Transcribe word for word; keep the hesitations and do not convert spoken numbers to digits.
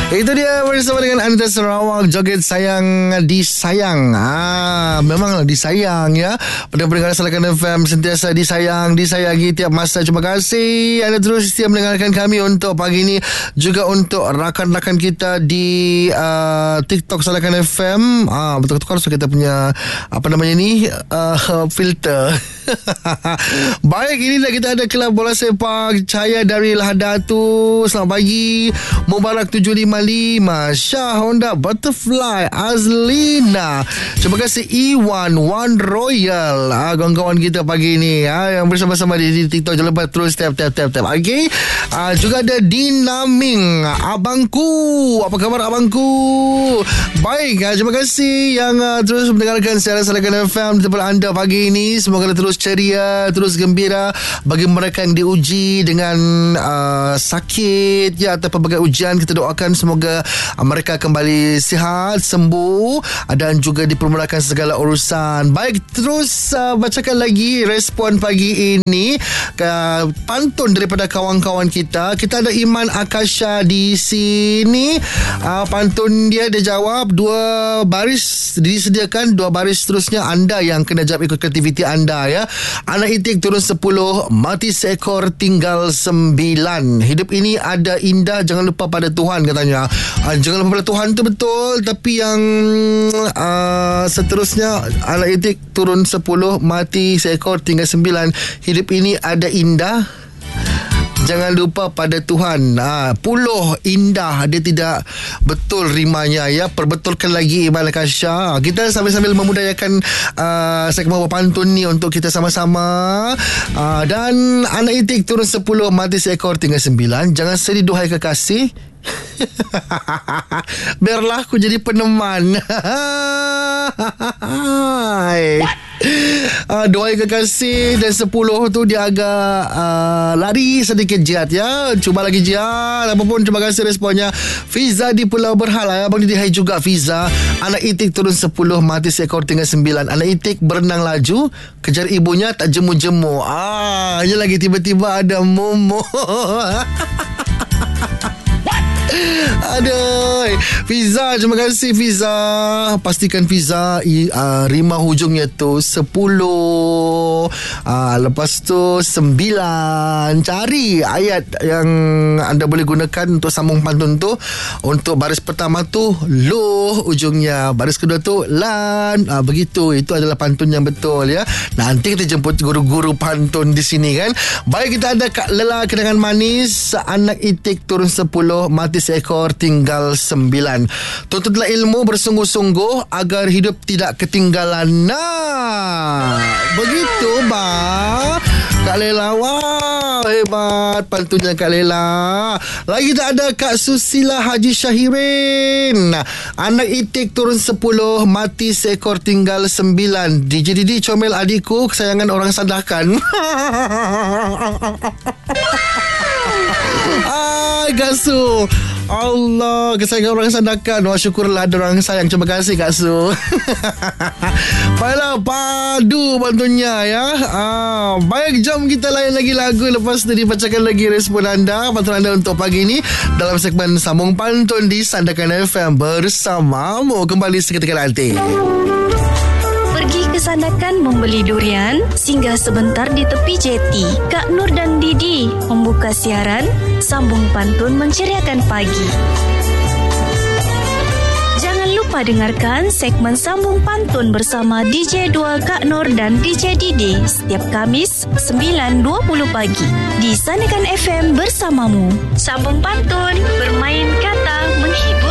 Itu dia bersama dengan Anita Sarawak, joget sayang disayang. Ah, memanglah disayang ya. Pendengar-pendengar Salakan F M sentiasa disayang, disayangi tiap masa. Terima kasih Anda terus setia mendengarkan kami untuk pagi ini, juga untuk rakan-rakan kita di uh, TikTok Salakan F M. Ah, betul-betul so kita punya apa namanya ni uh, filter. Baik, inilah kita ada Kelab Bola Sepak Cahaya dari Lahadatu. Selamat pagi. Mubarak tujuh lima lima, Syah Honda Butterfly, Azlina. Terima kasih Iwan One Royal. Ah, kawan-kawan kita pagi ni ah, yang bersama-sama di, di TikTok. Jangan lupa terus tap tap tap tap. Okey. Ah, juga ada Dinaming, abangku. Apa khabar abangku? Baik, ah, terima kasih yang ah, terus mendengarkan siaran Salakan F M di tempat anda pagi ini. Semoga terus ceria, terus gembira. Bagi mereka yang diuji dengan uh, sakit ya, atau pelbagai ujian, kita doakan semoga uh, mereka kembali sihat, sembuh dan juga dipermudahkan segala urusan. Baik, terus uh, bacakan lagi respon pagi ini, uh, pantun daripada kawan-kawan kita. Kita ada Iman Akasha di sini. Uh, pantun dia dia jawab dua baris disediakan, dua baris seterusnya anda yang kena jawab ikut kreativiti anda ya. Anak itik turun sepuluh, mati seekor tinggal sembilan. Hidup ini ada indah, jangan lupa pada Tuhan katanya. Uh, jangan lupa pada Tuhan tu betul, tapi yang uh, seterusnya anak itik turun sepuluh, mati seekor tinggal sembilan. Hidup ini ada indah, jangan lupa pada Tuhan. Ha, puluh indah, dia tidak betul rimanya ya. Perbetulkan lagi Iman Akasha. Kita sambil-sambil memudayakan uh, segmen pantun ni untuk kita sama-sama. Uh, dan anak itik turun sepuluh, mati seekor tinggal sembilan. Jangan sedih duhai kekasih. Biarlah aku jadi peneman. Uh, dua kekasih dan sepuluh tu dia agak uh, lari sedikit jiat ya. Cuba lagi jiat. Apapun, terima kasih responnya. Fiza di Pulau Berhala, abang Didi, hai juga Fiza. Anak itik turun sepuluh, mati seekor tinggal sembilan. Anak itik berenang laju, kejar ibunya tak jemu-jemu. Ah, ini lagi tiba-tiba ada momo. Aduh, Fiza, terima kasih Fiza. Pastikan Fiza uh, rima hujungnya tu sepuluh, uh, lepas tu sembilan. Cari ayat yang anda boleh gunakan untuk sambung pantun tu. Untuk baris pertama tu loh ujungnya, baris kedua tu lan. uh, Begitu, itu adalah pantun yang betul ya. Nanti kita jemput guru-guru pantun di sini kan. Baik, kita ada Kak Lela Kenangan Manis. Anak itik turun sepuluh, mati seekor tinggal sembilan. Tuntutlah ilmu bersungguh-sungguh agar hidup tidak ketinggalan. Nah, begitu bah Kak Lela. Wah, hebat pantunnya Kak Lela. Lagi tak ada Kak Susila Haji Syahirin. Anak itik turun sepuluh, mati seekor tinggal sembilan. D J Didi comel adikku, kesayangan orang sandakan. Ay, Kak Su, Allah, kesayangan orang sandakan. Wah, syukurlah ada orang sayang. Terima kasih Kak Su. Baiklah, padu pantunnya ya. Ah, baik, jom kita layan lagi lagu. Lepas tu dibacakan lagi respon anda, pantun anda untuk pagi ini dalam segmen Sambung Pantun di Sandakan F M bersamamu. Kembali seketika nanti. Pergi ke Sandakan membeli durian, singgah sebentar di tepi jeti. Kak Nur dan Didi membuka siaran Sambung Pantun menceriakan pagi. Jangan lupa dengarkan segmen Sambung Pantun bersama D J dua Kak Nur dan D J Didi setiap Kamis sembilan dua puluh pagi di Sandakan F M bersamamu. Sambung Pantun, bermain kata menghibur.